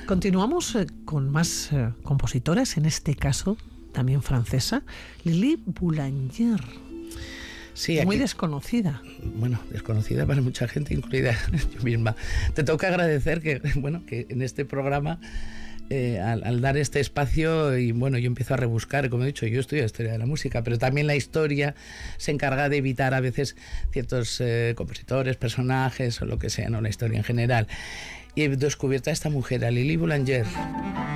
Continuamos con más compositoras, en este caso también francesa, Lili Boulanger. Sí, muy desconocida. Bueno, desconocida para mucha gente, incluida yo misma. Te toca agradecer que en este programa, al dar este espacio, y bueno, yo empiezo a rebuscar, como he dicho, yo estudio historia de la música, pero también la historia se encarga de evitar a veces ciertos compositores, personajes o lo que sea, no la historia en general. Y he descubierto a esta mujer, a Lili Boulanger.